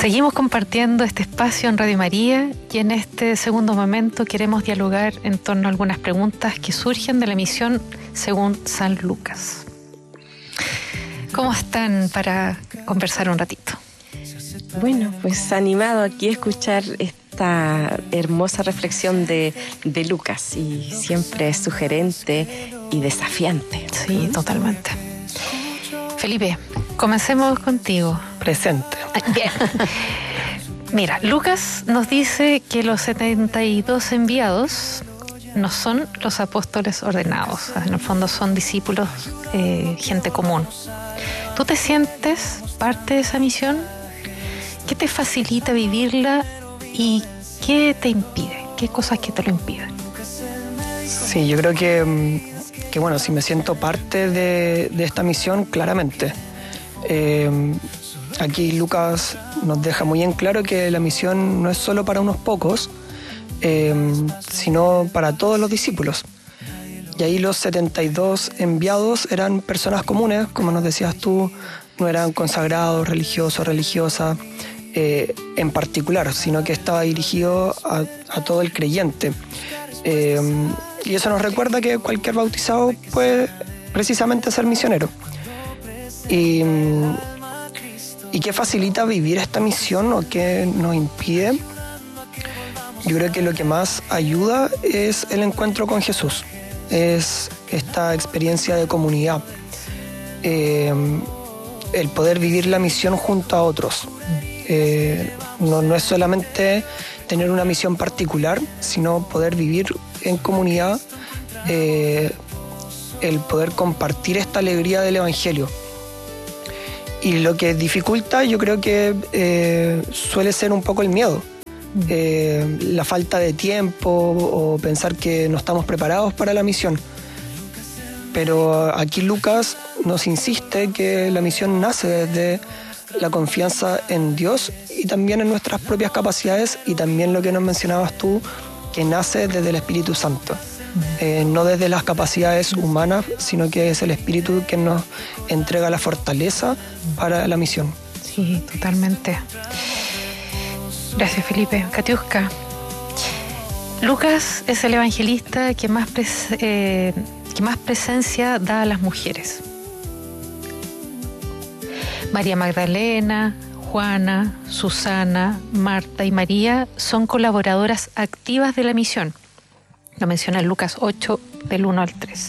Seguimos compartiendo este espacio en Radio María y en este segundo momento queremos dialogar en torno a algunas preguntas que surgen de la misión según San Lucas. ¿Cómo están para conversar un ratito? Bueno, pues animado aquí a escuchar esta hermosa reflexión de Lucas, y siempre es sugerente y desafiante. Sí, totalmente. Felipe, comencemos contigo. Presente. Bien. Mira, Lucas nos dice que los 72 enviados no son los apóstoles ordenados. En el fondo son discípulos, gente común. ¿Tú te sientes parte de esa misión? ¿Qué te facilita vivirla y qué te impide? ¿Qué cosas que te lo impiden? Sí, yo creo que bueno, si me siento parte de esta misión, claramente. Aquí Lucas nos deja muy en claro que la misión no es solo para unos pocos, sino para todos los discípulos. Y ahí los 72 enviados eran personas comunes, como nos decías tú, no eran consagrados, religiosos, religiosas en particular, sino que estaba dirigido a todo el creyente. Y eso nos recuerda que cualquier bautizado puede precisamente ser misionero. ¿Y qué facilita vivir esta misión o qué nos impide? Yo creo que lo que más ayuda es el encuentro con Jesús, es esta experiencia de comunidad, el poder vivir la misión junto a otros. No es solamente tener una misión particular, sino poder vivir en comunidad, el poder compartir esta alegría del Evangelio. Y lo que dificulta, yo creo que suele ser un poco el miedo, la falta de tiempo o pensar que no estamos preparados para la misión. Pero aquí Lucas nos insiste que la misión nace desde la confianza en Dios y también en nuestras propias capacidades, y también lo que nos mencionabas tú, que nace desde el Espíritu Santo. No desde las capacidades humanas, sino que es el Espíritu que nos entrega la fortaleza para la misión. Sí, totalmente. Gracias, Felipe. Katiuska, Lucas es el evangelista que más presencia da a las mujeres. María Magdalena, Juana, Susana, Marta y María son colaboradoras activas de la misión. Lo menciona en Lucas 8, del 1 al 3.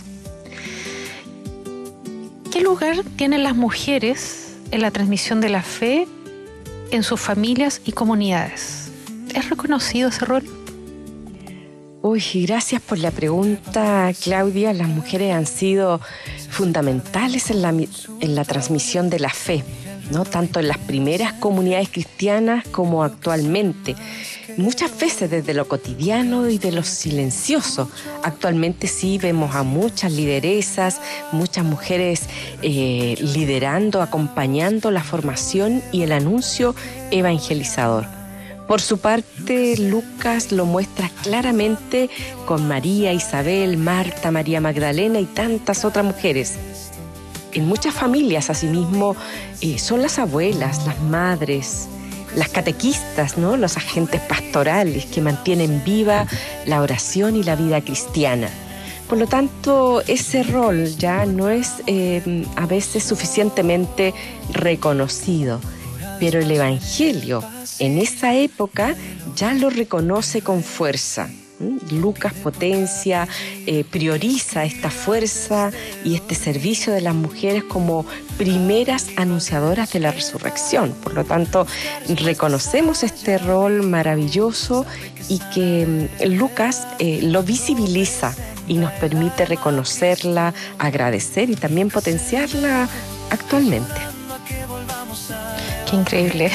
¿Qué lugar tienen las mujeres en la transmisión de la fe en sus familias y comunidades? ¿Es reconocido ese rol? Uy, gracias por la pregunta, Claudia. Las mujeres han sido fundamentales en la transmisión de la fe, ¿no? Tanto en las primeras comunidades cristianas como actualmente. Muchas veces desde lo cotidiano y de lo silencioso. Actualmente sí vemos a muchas lideresas, muchas mujeres liderando, acompañando la formación y el anuncio evangelizador. Por su parte, Lucas lo muestra claramente con María, Isabel, Marta, María Magdalena y tantas otras mujeres. En muchas familias, asimismo, son las abuelas, las madres, las catequistas, ¿no? Los agentes pastorales que mantienen viva la oración y la vida cristiana. Por lo tanto, ese rol ya no es a veces suficientemente reconocido, pero el Evangelio en esa época ya lo reconoce con fuerza. Lucas potencia, prioriza esta fuerza y este servicio de las mujeres como primeras anunciadoras de la resurrección. Por lo tanto, reconocemos este rol maravilloso y que Lucas lo visibiliza y nos permite reconocerla, agradecer y también potenciarla actualmente. Qué increíble.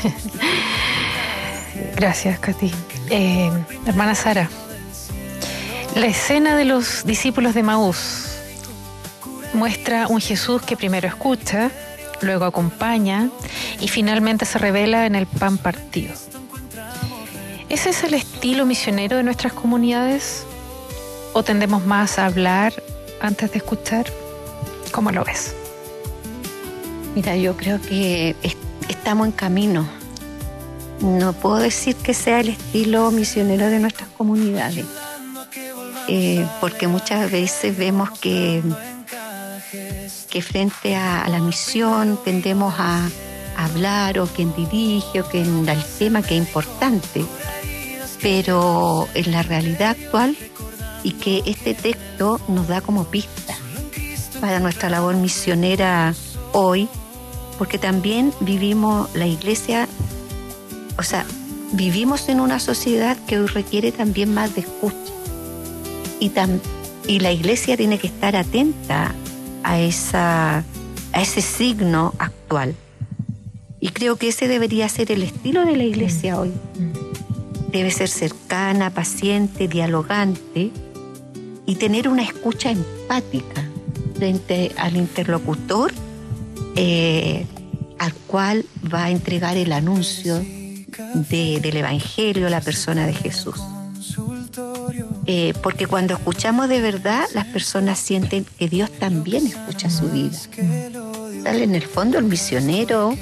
Gracias, Katy. Hermana Sara, la escena de los discípulos de Emaús muestra un Jesús que primero escucha, luego acompaña y finalmente se revela en el pan partido. ¿Ese es el estilo misionero de nuestras comunidades? ¿O tendemos más a hablar antes de escuchar? ¿Cómo lo ves? Mira, yo creo que estamos en camino. no puedo decir que sea el estilo misionero de nuestras comunidades, porque muchas veces vemos que frente a la misión tendemos a hablar o quien dirige o quien da el tema, que es importante, pero en la realidad actual, y que este texto nos da como pista para nuestra labor misionera hoy, porque también vivimos la iglesia, o sea, vivimos en una sociedad que hoy requiere también más de escucha, y la iglesia tiene que estar atenta a ese signo actual. Y creo que ese debería ser el estilo de la iglesia hoy. Debe ser cercana, paciente, dialogante y tener una escucha empática frente al interlocutor al cual va a entregar el anuncio del Evangelio, la persona de Jesús. Porque cuando escuchamos de verdad, las personas sienten que Dios también escucha su vida. En el fondo, el misionero,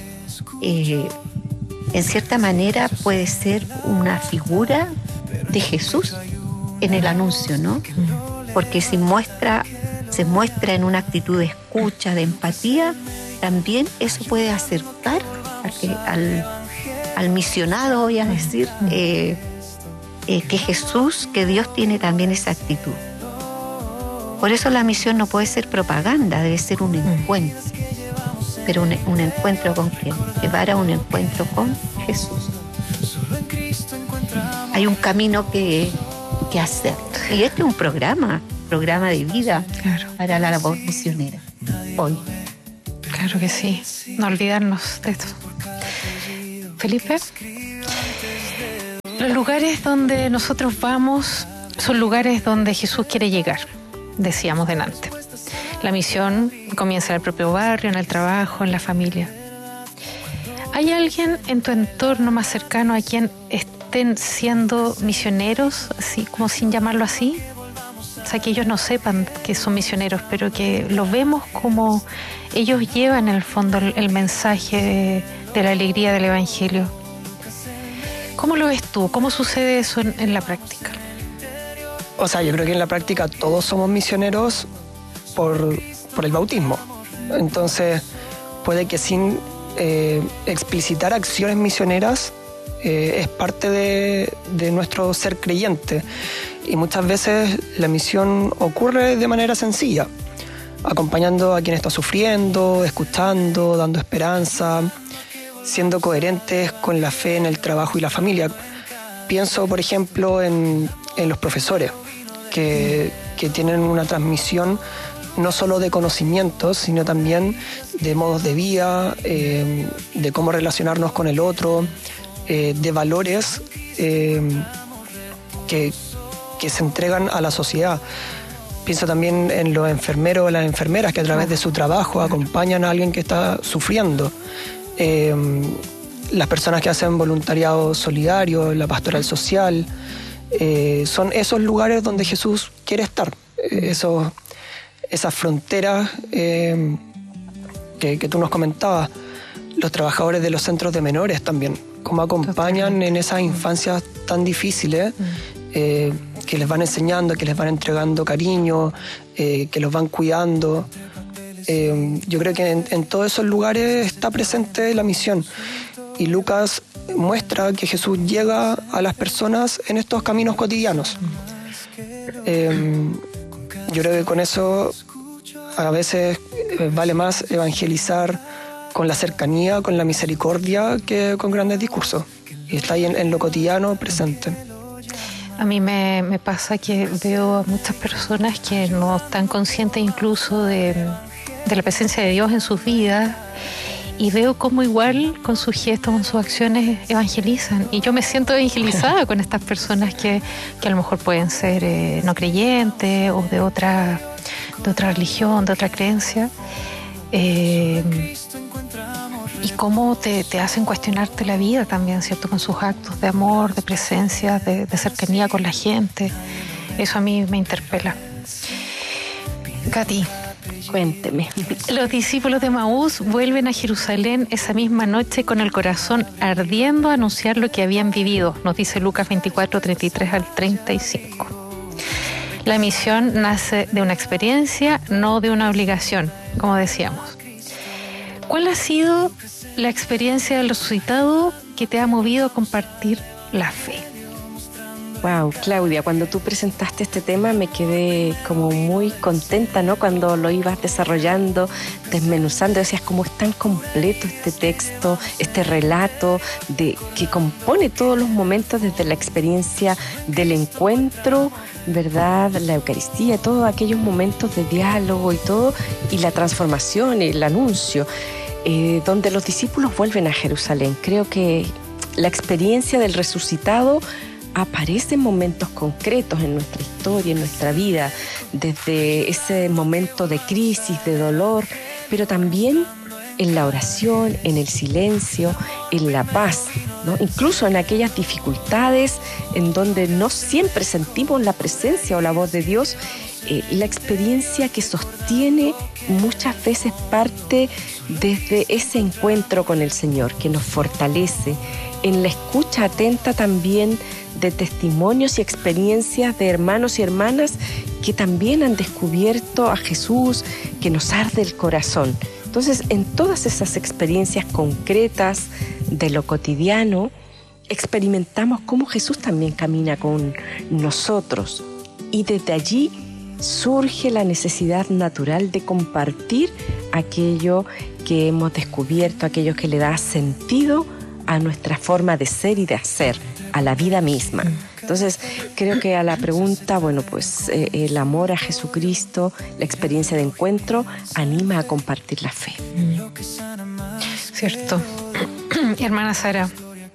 en cierta manera, puede ser una figura de Jesús en el anuncio, ¿no? Porque se muestra en una actitud de escucha, de empatía, también eso puede acercar al misionado, voy a decir, que Jesús, que Dios tiene también esa actitud. Por eso la misión no puede ser propaganda, debe ser un encuentro. Pero un encuentro con quién? Llevar a un encuentro con Jesús. Hay un camino que hacer. Y este es un programa de vida, claro, para la labor misionera hoy. Claro que sí, no olvidarnos de esto. Felipe, los lugares donde nosotros vamos son lugares donde Jesús quiere llegar, decíamos delante. La misión comienza en el propio barrio, en el trabajo, en la familia. ¿Hay alguien en tu entorno más cercano a quien estén siendo misioneros, así como sin llamarlo así? O sea, que ellos no sepan que son misioneros, pero que los vemos como ellos llevan en el fondo el mensaje de la alegría del Evangelio. ¿Cómo lo ves tú? ¿Cómo sucede eso en la práctica? O sea, yo creo que en la práctica todos somos misioneros por el bautismo. Entonces, puede que sin explicitar acciones misioneras, es parte de nuestro ser creyente. Y muchas veces la misión ocurre de manera sencilla, acompañando a quien está sufriendo, escuchando, dando esperanza, siendo coherentes con la fe en el trabajo y la familia. Pienso, por ejemplo, en los profesores, que tienen una transmisión no solo de conocimientos, sino también de modos de vida, de cómo relacionarnos con el otro, de valores que se entregan a la sociedad. Pienso también en los enfermeros o las enfermeras que a través de su trabajo acompañan a alguien que está sufriendo. Las personas que hacen voluntariado solidario, la pastoral social, son esos lugares donde Jesús quiere estar, esas fronteras que tú nos comentabas. Los trabajadores de los centros de menores también, cómo acompañan en esas infancias tan difíciles, que les van enseñando, que les van entregando cariño, que los van cuidando. Yo creo que en todos esos lugares está presente la misión. Y Lucas muestra que Jesús llega a las personas en estos caminos cotidianos. Yo creo que con eso a veces vale más evangelizar con la cercanía, con la misericordia, que con grandes discursos. Y está ahí en lo cotidiano presente. A mí me pasa que veo a muchas personas que no están conscientes incluso de la presencia de Dios en sus vidas, y veo cómo igual con sus gestos, con sus acciones evangelizan. Y yo me siento evangelizada con estas personas que a lo mejor pueden ser no creyentes o de otra religión, de otra creencia. Y cómo te hacen cuestionarte la vida también, ¿cierto? Con sus actos de amor, de presencia, de cercanía con la gente. Eso a mí me interpela. Katy, Cuénteme. Los discípulos de Emaús vuelven a Jerusalén esa misma noche con el corazón ardiendo a anunciar lo que habían vivido, nos dice Lucas 24, 33 al 35. La misión nace de una experiencia, no de una obligación, como decíamos. ¿Cuál ha sido la experiencia del resucitado que te ha movido a compartir la fe? Wow, Claudia, cuando tú presentaste este tema me quedé como muy contenta, ¿no? Cuando lo ibas desarrollando, desmenuzando, decías cómo es tan completo este texto, este relato que compone todos los momentos desde la experiencia del encuentro, ¿verdad? La Eucaristía, todos aquellos momentos de diálogo y todo, y la transformación, el anuncio, donde los discípulos vuelven a Jerusalén. Creo que la experiencia del resucitado aparece en momentos concretos en nuestra historia, en nuestra vida, desde ese momento de crisis, de dolor, pero también en la oración, en el silencio, en la paz, ¿no? Incluso en aquellas dificultades en donde no siempre sentimos la presencia o la voz de Dios, la experiencia que sostiene muchas veces parte desde ese encuentro con el Señor, que nos fortalece, en la escucha atenta también de testimonios y experiencias de hermanos y hermanas que también han descubierto a Jesús, que nos arde el corazón. Entonces, en todas esas experiencias concretas de lo cotidiano, experimentamos cómo Jesús también camina con nosotros. Y desde allí surge la necesidad natural de compartir aquello que hemos descubierto, aquello que le da sentido a nuestra forma de ser y de hacer, a la vida misma. Entonces, creo que a la pregunta, bueno, pues el amor a Jesucristo, la experiencia de encuentro, anima a compartir la fe. Cierto. Hermana Sara,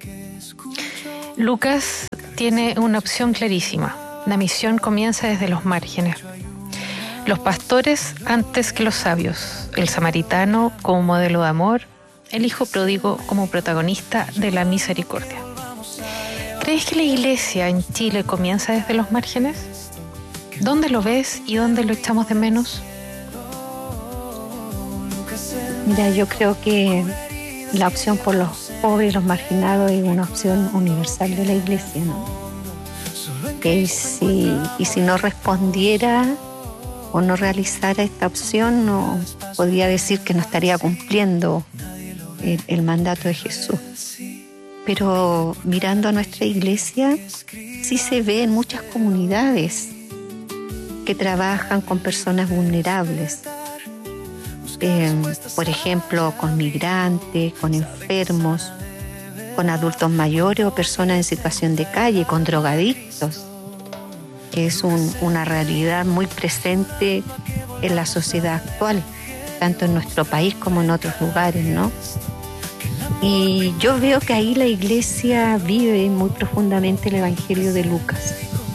Lucas tiene una opción clarísima. La misión comienza desde los márgenes. Los pastores antes que los sabios, el samaritano como modelo de amor, el hijo pródigo como protagonista de la misericordia. ¿Crees que la iglesia en Chile comienza desde los márgenes? ¿Dónde lo ves y dónde lo echamos de menos? Mira, yo creo que la opción por los pobres y los marginados es una opción universal de la iglesia, ¿no? Y si no respondiera o no realizara esta opción, no podría decir que no estaría cumpliendo el mandato de Jesús. Pero mirando a nuestra iglesia, sí se ve en muchas comunidades que trabajan con personas vulnerables. Por ejemplo, con migrantes, con enfermos, con adultos mayores o personas en situación de calle, con drogadictos, que es una realidad muy presente en la sociedad actual, tanto en nuestro país como en otros lugares, ¿no? Y yo veo que ahí la iglesia vive muy profundamente el Evangelio de Lucas,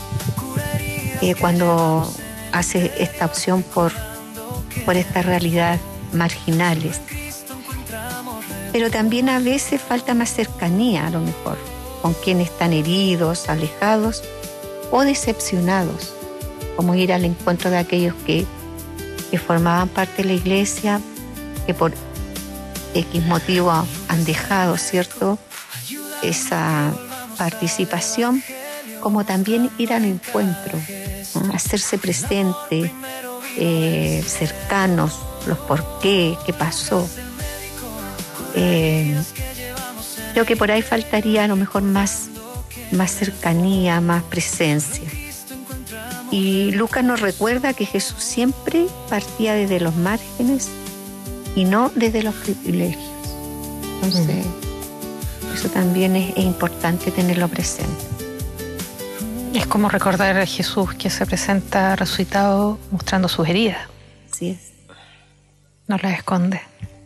cuando hace esta opción por esta realidad marginales. Pero también a veces falta más cercanía, a lo mejor, con quienes están heridos, alejados o decepcionados, como ir al encuentro de aquellos que formaban parte de la iglesia, que por X motivo han dejado, ¿cierto?, esa participación, como también ir al encuentro, ¿no?, hacerse presente, cercanos, los por qué pasó. Creo que por ahí faltaría a lo mejor más cercanía, más presencia. Y Lucas nos recuerda que Jesús siempre partía desde los márgenes y no desde los privilegios. Entonces, eso también es importante tenerlo presente. Es como recordar a Jesús que se presenta resucitado mostrando sus heridas. Así es. No las esconde.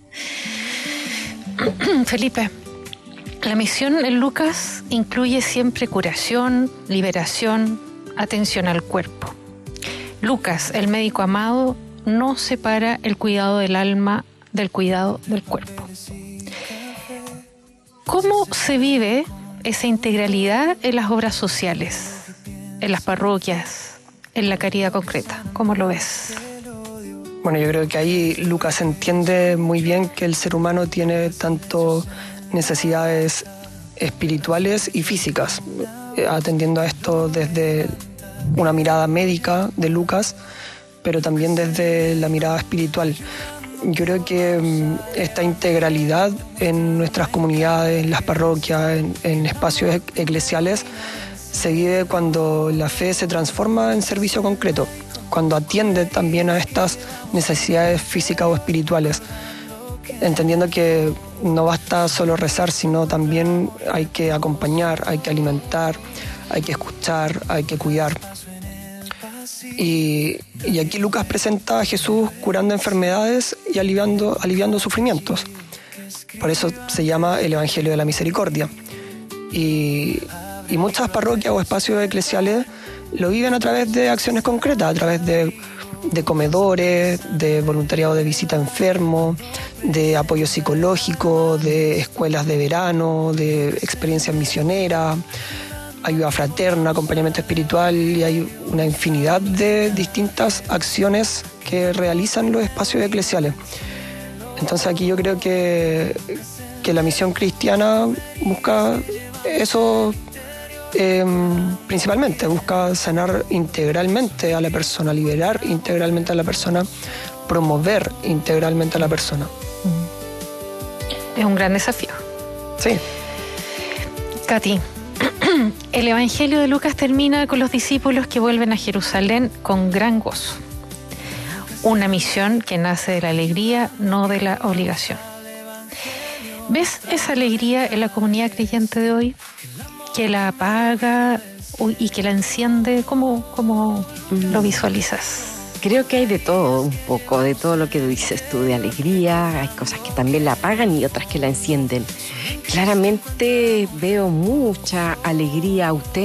Felipe, la misión en Lucas incluye siempre curación, liberación, atención al cuerpo. Lucas, el médico amado, no separa el cuidado del alma del cuidado del cuerpo. ¿Cómo se vive esa integralidad en las obras sociales, en las parroquias, en la caridad concreta? ¿Cómo lo ves? Bueno, yo creo que ahí Lucas entiende muy bien que el ser humano tiene tanto necesidades espirituales y físicas, atendiendo a esto desde una mirada médica de Lucas, pero también desde la mirada espiritual. Yo creo que esta integralidad en nuestras comunidades, en las parroquias, en espacios eclesiales, se vive cuando la fe se transforma en servicio concreto, cuando atiende también a estas necesidades físicas o espirituales, entendiendo que no basta solo rezar, sino también hay que acompañar, hay que alimentar, hay que escuchar, hay que cuidar. Y aquí Lucas presenta a Jesús curando enfermedades y aliviando sufrimientos. Por eso se llama el Evangelio de la Misericordia. Y muchas parroquias o espacios eclesiales lo viven a través de acciones concretas, a través de comedores, de voluntariado de visita a enfermos, de apoyo psicológico, de escuelas de verano, de experiencias misioneras, ayuda fraterna, acompañamiento espiritual, y hay una infinidad de distintas acciones que realizan los espacios eclesiales. Entonces aquí yo creo que la misión cristiana busca eso, principalmente busca sanar integralmente a la persona, liberar integralmente a la persona, promover integralmente a la persona. Es un gran desafío. Sí. Katy, el Evangelio de Lucas termina con los discípulos que vuelven a Jerusalén con gran gozo. Una misión que nace de la alegría, no de la obligación. ¿Ves esa alegría en la comunidad creyente de hoy? ¿Que la apaga y que la enciende? ¿Cómo lo visualizas? Creo que hay de todo, un poco, de todo lo que dices tú, de alegría. Hay cosas que también la apagan y otras que la encienden. Claramente veo mucha alegría auténtica